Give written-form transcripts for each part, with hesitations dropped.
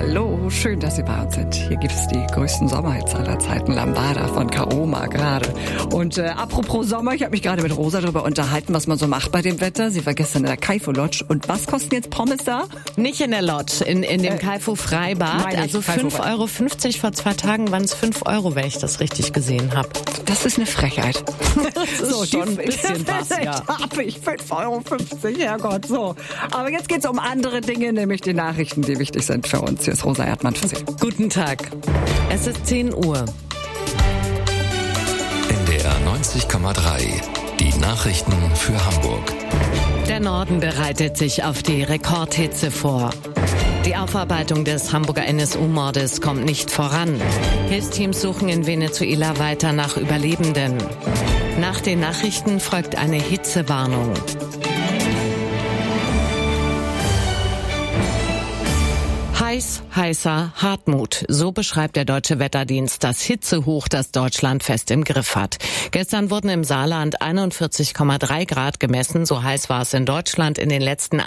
Hallo, schön, dass Sie bei uns sind. Hier gibt es die größten Sommerhits aller Zeiten, Lambada von Kaoma gerade. Und apropos Sommer, ich habe mich gerade mit Rosa darüber unterhalten, was man so macht bei dem Wetter. Sie war gestern in der Kaifu Lodge. Und was kosten jetzt Pommes da? Nicht in der Lodge, in dem Kaifu Freibad. Also 5,50 Euro. Vor 2 Tagen waren es 5 Euro, wenn ich das richtig gesehen habe. Das ist eine Frechheit. Das ist schon ein bisschen was, ja. Habe ich 5,50 Euro, Herrgott, so. Aber jetzt geht's um andere Dinge, nämlich die Nachrichten, die wichtig sind für uns. Hier ist Rosa Erdmann für Sie. Guten Tag. Es ist 10 Uhr. NDR 90,3. Die Nachrichten für Hamburg. Der Norden bereitet sich auf die Rekordhitze vor. Die Aufarbeitung des Hamburger NSU-Mordes kommt nicht voran. Hilfsteams suchen in Venezuela weiter nach Überlebenden. Nach den Nachrichten folgt eine Hitzewarnung. Heißer Hartmut. So beschreibt der Deutsche Wetterdienst das Hitzehoch, das Deutschland fest im Griff hat. Gestern wurden im Saarland 41,3 Grad gemessen. So heiß war es in Deutschland in den letzten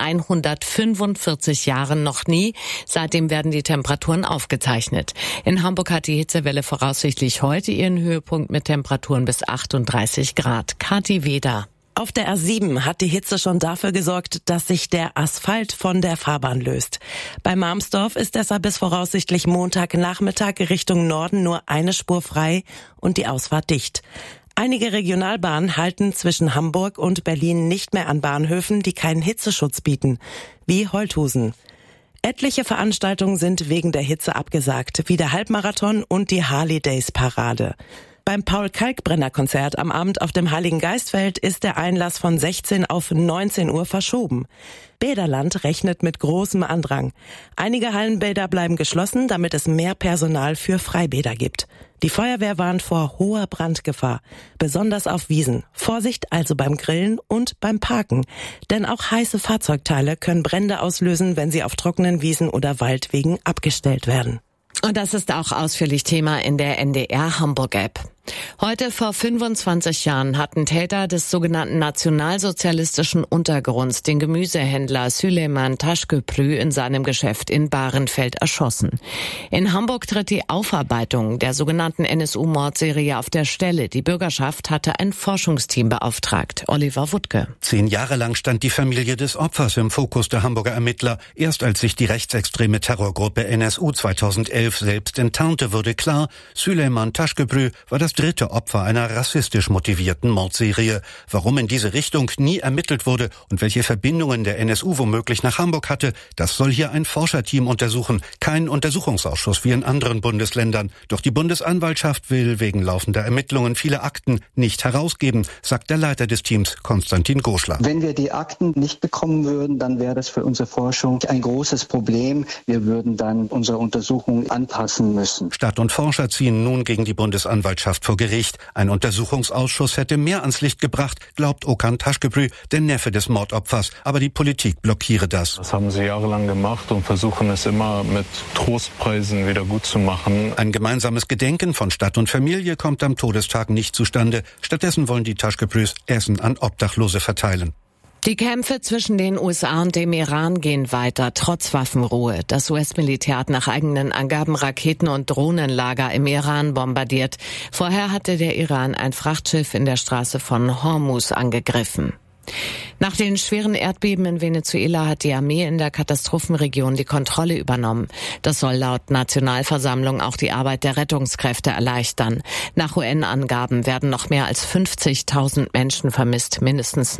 145 Jahren noch nie. Seitdem werden die Temperaturen aufgezeichnet. In Hamburg hat die Hitzewelle voraussichtlich heute ihren Höhepunkt mit Temperaturen bis 38 Grad. Kathi Weder. Auf der A7 hat die Hitze schon dafür gesorgt, dass sich der Asphalt von der Fahrbahn löst. Bei Marmsdorf ist deshalb bis voraussichtlich Montagnachmittag Richtung Norden nur eine Spur frei und die Ausfahrt dicht. Einige Regionalbahnen halten zwischen Hamburg und Berlin nicht mehr an Bahnhöfen, die keinen Hitzeschutz bieten, wie Holthusen. Etliche Veranstaltungen sind wegen der Hitze abgesagt, wie der Halbmarathon und die Harley-Days-Parade. Beim Paul-Kalkbrenner-Konzert am Abend auf dem Heiligen Geistfeld ist der Einlass von 16 auf 19 Uhr verschoben. Bäderland rechnet mit großem Andrang. Einige Hallenbäder bleiben geschlossen, damit es mehr Personal für Freibäder gibt. Die Feuerwehr warnt vor hoher Brandgefahr, besonders auf Wiesen. Vorsicht also beim Grillen und beim Parken. Denn auch heiße Fahrzeugteile können Brände auslösen, wenn sie auf trockenen Wiesen oder Waldwegen abgestellt werden. Und das ist auch ausführlich Thema in der NDR Hamburg-App. Heute vor 25 Jahren hatten Täter des sogenannten nationalsozialistischen Untergrunds den Gemüsehändler Süleyman Taşköprü in seinem Geschäft in Bahrenfeld erschossen. In Hamburg tritt die Aufarbeitung der sogenannten NSU-Mordserie auf der Stelle. Die Bürgerschaft hatte ein Forschungsteam beauftragt. Oliver Wuttke. 10 Jahre lang stand die Familie des Opfers im Fokus der Hamburger Ermittler. Erst als sich die rechtsextreme Terrorgruppe NSU 2011 selbst enttarnte, wurde klar, Süleyman Taşköprü war das dritte Opfer einer rassistisch motivierten Mordserie. Warum in diese Richtung nie ermittelt wurde und welche Verbindungen der NSU womöglich nach Hamburg hatte, das soll hier ein Forscherteam untersuchen. Kein Untersuchungsausschuss wie in anderen Bundesländern. Doch die Bundesanwaltschaft will wegen laufender Ermittlungen viele Akten nicht herausgeben, sagt der Leiter des Teams, Konstantin Goschler. Wenn wir die Akten nicht bekommen würden, dann wäre das für unsere Forschung ein großes Problem. Wir würden dann unsere Untersuchung anpassen müssen. Stadt und Forscher ziehen nun gegen die Bundesanwaltschaft vor Gericht. Ein Untersuchungsausschuss hätte mehr ans Licht gebracht, glaubt Okan Taşköprü, der Neffe des Mordopfers. Aber die Politik blockiere das. Das haben sie jahrelang gemacht und versuchen es immer mit Trostpreisen wieder gut zu machen. Ein gemeinsames Gedenken von Stadt und Familie kommt am Todestag nicht zustande. Stattdessen wollen die Taşköprüs Essen an Obdachlose verteilen. Die Kämpfe zwischen den USA und dem Iran gehen weiter, trotz Waffenruhe. Das US-Militär hat nach eigenen Angaben Raketen- und Drohnenlager im Iran bombardiert. Vorher hatte der Iran ein Frachtschiff in der Straße von Hormuz angegriffen. Nach den schweren Erdbeben in Venezuela hat die Armee in der Katastrophenregion die Kontrolle übernommen. Das soll laut Nationalversammlung auch die Arbeit der Rettungskräfte erleichtern. Nach UN-Angaben werden noch mehr als 50.000 Menschen vermisst. Mindestens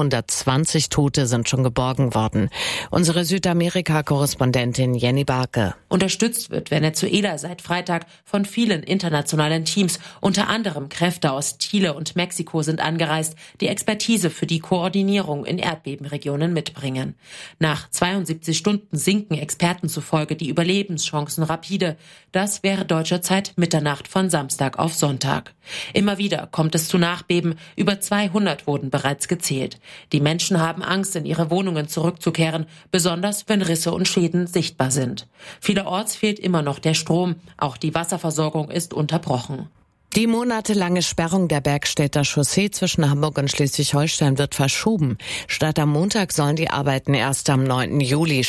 920 Tote sind schon geborgen worden. Unsere Südamerika-Korrespondentin Jenny Barke. Unterstützt wird Venezuela seit Freitag von vielen internationalen Teams. Unter anderem Kräfte aus Chile und Mexiko sind angereist, die Expertise für die Koordinierung in Erdbebenregionen mitbringen. Nach 72 Stunden sinken Experten zufolge die Überlebenschancen rapide. Das wäre deutscher Zeit Mitternacht von Samstag auf Sonntag. Immer wieder kommt es zu Nachbeben. Über 200 wurden bereits gezählt. Die Menschen haben Angst, in ihre Wohnungen zurückzukehren, besonders wenn Risse und Schäden sichtbar sind. Vielerorts fehlt immer noch der Strom. Auch die Wasserversorgung ist unterbrochen. Die monatelange Sperrung der Bergstädter Chaussee zwischen Hamburg und Schleswig-Holstein wird verschoben. Statt am Montag sollen die Arbeiten erst am 9. Juli